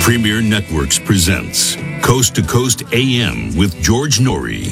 Premier Networks presents Coast to Coast AM with George Norrie.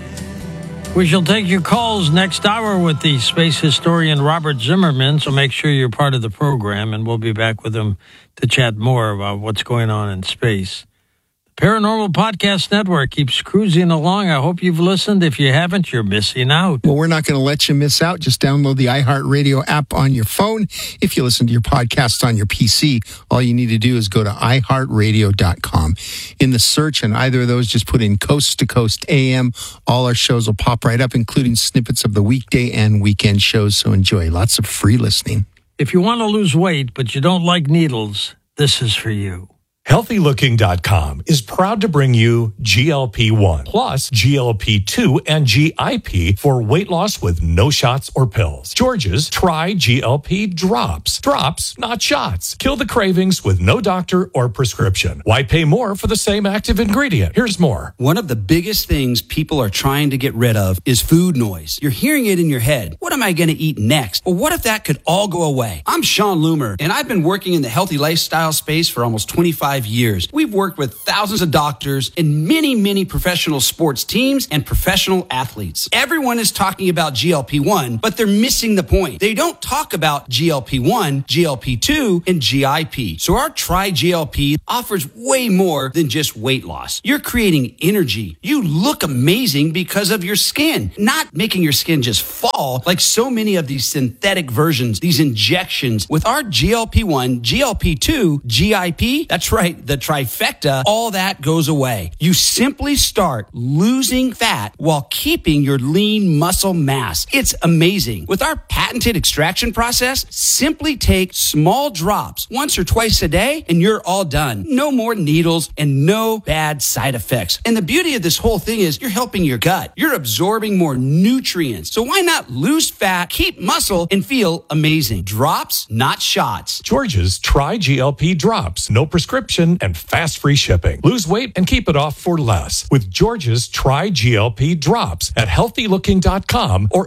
We shall take your calls next hour with the space historian Robert Zimmerman, so make sure you're part of the program, and we'll be back with him to chat more about what's going on in space. The Paranormal Podcast Network keeps cruising along. I hope you've listened. If you haven't, you're missing out. Well, we're not going to let you miss out. Just download the iHeartRadio app on your phone. If you listen to your podcast on your PC, all you need to do is go to iHeartRadio.com. In the search on either of those, just put in Coast to Coast AM. All our shows will pop right up, including snippets of the weekday and weekend shows. So enjoy. Lots of free listening. If you want to lose weight, but you don't like needles, this is for you. HealthyLooking.com is proud to bring you GLP-1 plus GLP-2 and GIP for weight loss with no shots or pills. George's Try GLP Drops. Drops, not shots. Kill the cravings with no doctor or prescription. Why pay more for the same active ingredient? Here's more. One of the biggest things people are trying to get rid of is food noise. You're hearing it in your head. What am I going to eat next? Or what if that could all go away? I'm Sean Loomer, and I've been working in the healthy lifestyle space for almost 25 years. We've worked with thousands of doctors and many professional sports teams and professional athletes. Everyone is talking about GLP-1, but they're missing the point. They don't talk about GLP-1, GLP-2, and GIP. So our Try GLP offers way more than just weight loss. You're creating energy. You look amazing because of your skin, not making your skin just fall like so many of these synthetic versions, these injections. With our GLP-1, GLP-2, GIP, that's right, the trifecta, all that goes away. You simply start losing fat while keeping your lean muscle mass. It's amazing. With our patented extraction process, simply take small drops once or twice a day and you're all done. No more needles and no bad side effects. And the beauty of this whole thing is you're helping your gut. You're absorbing more nutrients. So why not lose fat, keep muscle, and feel amazing? Drops, not shots. George's Try GLP Drops. No prescription and fast free shipping. Lose weight and keep it off for less with George's Try GLP Drops at HealthyLooking.com or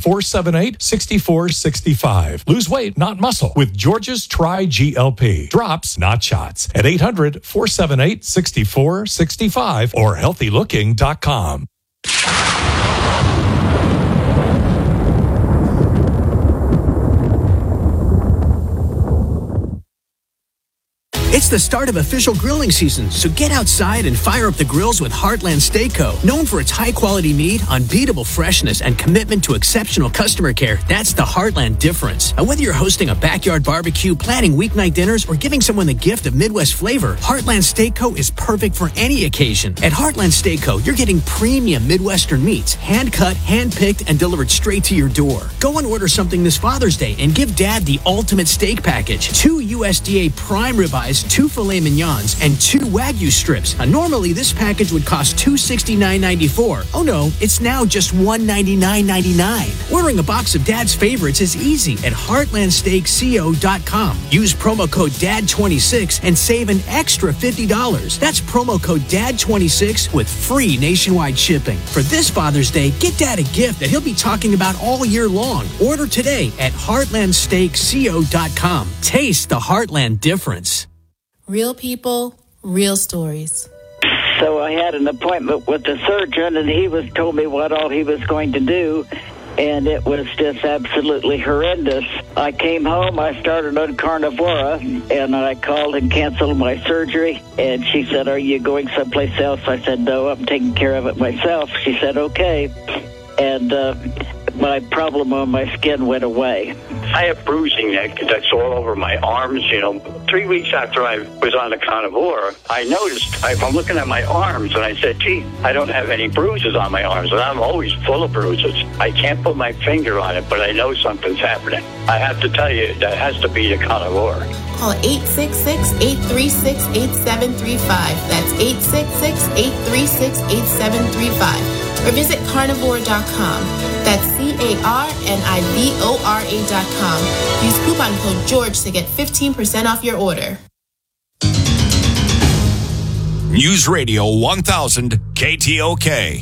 800-478-6465. Lose weight, not muscle with George's Try GLP Drops, not shots at 800-478-6465 or HealthyLooking.com. It's the start of official grilling season, so get outside and fire up the grills with Heartland Steak Co. Known for its high-quality meat, unbeatable freshness, and commitment to exceptional customer care, that's the Heartland difference. And whether you're hosting a backyard barbecue, planning weeknight dinners, or giving someone the gift of Midwest flavor, Heartland Steak Co. is perfect for any occasion. At Heartland Steak Co., you're getting premium Midwestern meats, hand-cut, hand-picked, and delivered straight to your door. Go and order something this Father's Day and give Dad the ultimate steak package. 2 USDA prime ribeyes, 2 filet mignons, and 2 Wagyu strips. Normally, this package would cost $269.94. Oh no, it's now just $199.99. Ordering a box of Dad's favorites is easy at HeartlandSteakCo.com. Use promo code DAD26 and save an extra $50. That's promo code DAD26 with free nationwide shipping. For this Father's Day, get Dad a gift that he'll be talking about all year long. Order today at HeartlandSteakCo.com. Taste the Heartland difference. Real people, real stories. So I had an appointment with the surgeon, and he told me what all he was going to do, and it was just absolutely horrendous. I came home, I started on Carnivora, and I called and canceled my surgery, and she said, "Are you going someplace else?" I said, "No, I'm taking care of it myself." She said, "Okay." And my problem on my skin went away. I have bruising that's all over my arms. 3 weeks after I was on the Carnivora, I noticed, I'm looking at my arms, and I said, gee, I don't have any bruises on my arms, and I'm always full of bruises. I can't put my finger on it, but I know something's happening. I have to tell you, that has to be the Carnivora. Call 866-836-8735. That's 866-836-8735. Or visit carnivora.com. That's CARNIVORA.com. Use coupon code George to get 15% off your order. News Radio 1000 KTOK.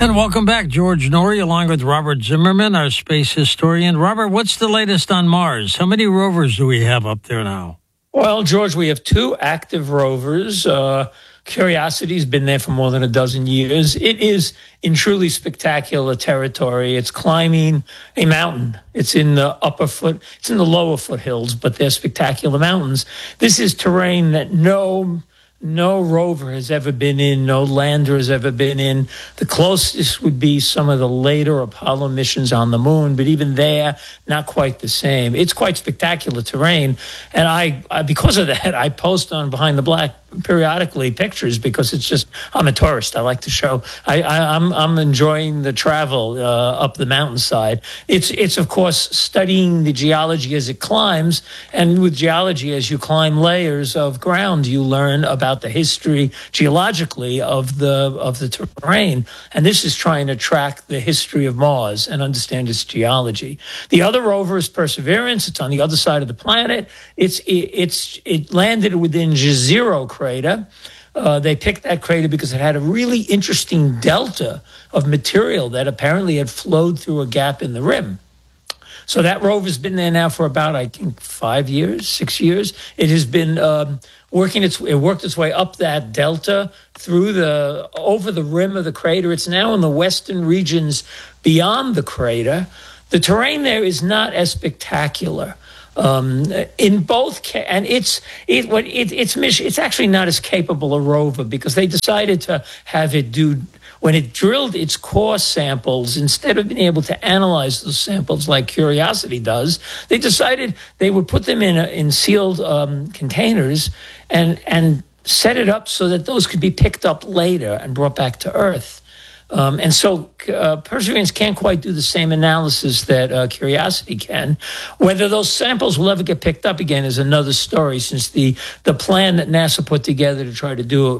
And welcome back, George Noory, along with Robert Zimmerman, our space historian. Robert, what's the latest on Mars? How many rovers do we have up there now? Well, George, we have 2 active rovers. Curiosity's been there for more than a dozen years. It is in truly spectacular territory. It's climbing a mountain. It's in the it's in the lower foothills, but they're spectacular mountains. This is terrain that no rover has ever been in, no lander has ever been in. The closest would be some of the later Apollo missions on the moon, but even there, not quite the same. It's quite spectacular terrain, and I because of that, I post on Behind the Black periodically pictures because it's just, I'm a tourist. I like to show. I'm enjoying the travel up the mountainside. It's of course studying the geology as it climbs, and with geology, as you climb layers of ground, you learn about the history geologically of the terrain. And this is trying to track the history of Mars and understand its geology. The other rover is Perseverance. It's on the other side of the planet. It landed within Jezero crater. They picked that crater because it had a really interesting delta of material that apparently had flowed through a gap in the rim. So that rover's been there now for about, I think, 5 years, 6 years. It has been it worked its way up that delta over the rim of the crater. It's now in the western regions beyond the crater. The terrain there is not as spectacular. In both, and its mission, it's actually not as capable a rover because they decided to have it do, when it drilled its core samples, instead of being able to analyze those samples like Curiosity does, they decided they would put them in sealed containers and set it up so that those could be picked up later and brought back to Earth. And so Perseverance can't quite do the same analysis that Curiosity can. Whether those samples will ever get picked up again is another story, since the plan that NASA put together to try to do it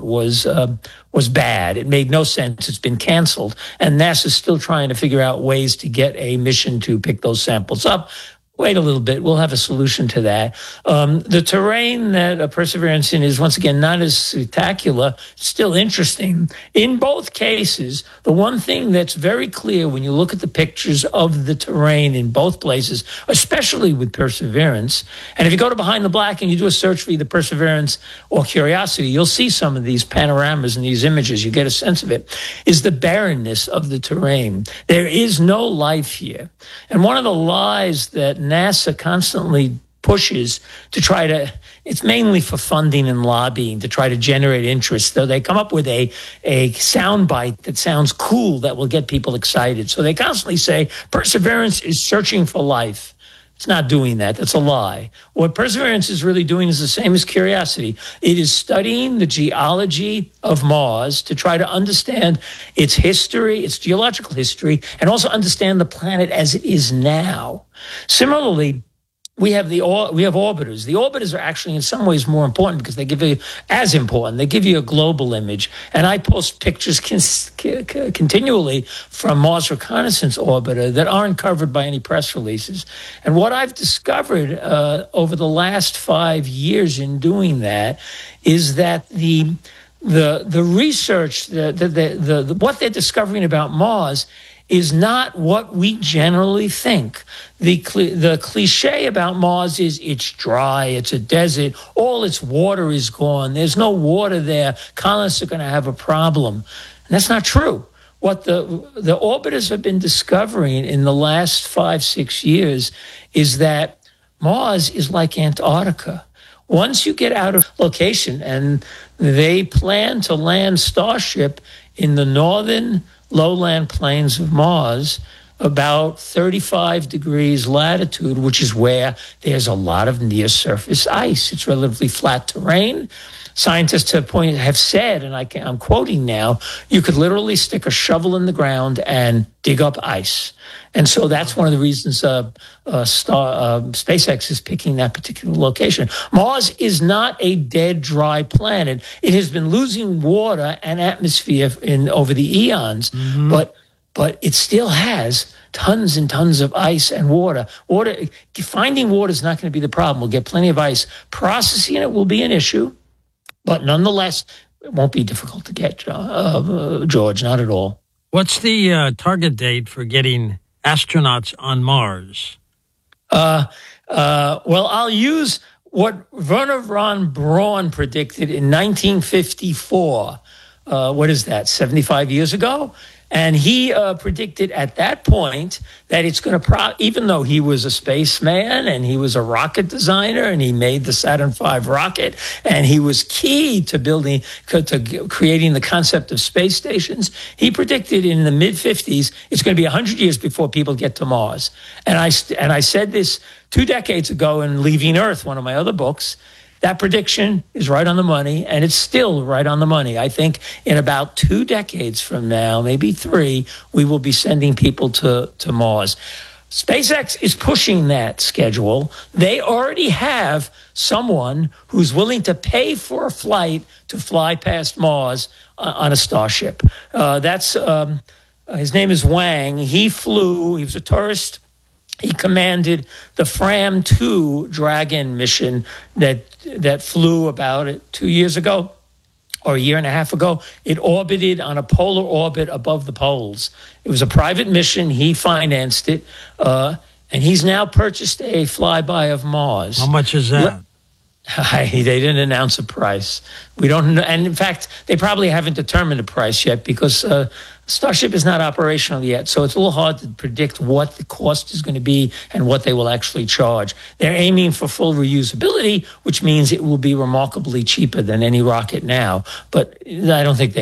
was bad. It made no sense. It's been canceled. And NASA's still trying to figure out ways to get a mission to pick those samples up. Wait a little bit. We'll have a solution to that. The terrain that Perseverance in is, once again, not as spectacular, still interesting. In both cases, the one thing that's very clear when you look at the pictures of the terrain in both places, especially with Perseverance, and if you go to Behind the Black and you do a search for either Perseverance or Curiosity, you'll see some of these panoramas and these images. You get a sense of it, is the barrenness of the terrain. There is no life here. And one of the lies that NASA constantly pushes to try to, it's mainly for funding and lobbying to try to generate interest. So they come up with a soundbite that sounds cool that will get people excited. So they constantly say Perseverance is searching for life. It's not doing that. That's a lie. What Perseverance is really doing is the same as Curiosity. It is studying the geology of Mars to try to understand its history, its geological history, and also understand the planet as it is now. Similarly, we have orbiters. The orbiters are actually in some ways more important because they give you, as important, they give you a global image. And I post pictures continually from Mars Reconnaissance Orbiter that aren't covered by any press releases. And what I've discovered over the last 5 years in doing that is that the research, what they're discovering about Mars is not what we generally think. The cliche about Mars is it's dry, it's a desert, all its water is gone, there's no water there, colonists are going to have a problem. And that's not true. What the orbiters have been discovering in the last 5-6 years is that Mars is like Antarctica. Once you get out of location, and they plan to land Starship in the northern lowland plains of Mars, about 35 degrees latitude, which is where there's a lot of near-surface ice. It's relatively flat terrain. Scientists have said, and I'm quoting now, you could literally stick a shovel in the ground and dig up ice. And so that's one of the reasons SpaceX is picking that particular location. Mars is not a dead, dry planet. It has been losing water and atmosphere over the eons, but it still has tons and tons of ice and water. Finding water is not going to be the problem. We'll get plenty of ice. Processing it will be an issue, but nonetheless, it won't be difficult to get, George, not at all. What's the target date for getting astronauts on Mars? Well, I'll use what Wernher von Braun predicted in 1954. What is that, 75 years ago? And he predicted at that point that it's going to, even though he was a spaceman and he was a rocket designer and he made the Saturn V rocket and he was key to creating the concept of space stations, he predicted in the mid-50s it's going to be 100 years before people get to Mars. And I said this 2 decades ago in Leaving Earth, one of my other books. That prediction is right on the money, and it's still right on the money. I think in about 2 decades from now, maybe 3, we will be sending people to Mars. SpaceX is pushing that schedule. They already have someone who's willing to pay for a flight to fly past Mars on a Starship. His name is Wang. He was a tourist. He commanded the Fram 2 Dragon mission that flew about 2 years ago or a year and a half ago. It orbited on a polar orbit above the poles. It was a private mission. He financed it, and he's now purchased a flyby of Mars. How much is that? They didn't announce a price. We don't know. And in fact, they probably haven't determined a price yet because Starship is not operational yet. So it's a little hard to predict what the cost is going to be and what they will actually charge. They're aiming for full reusability, which means it will be remarkably cheaper than any rocket now. But I don't think they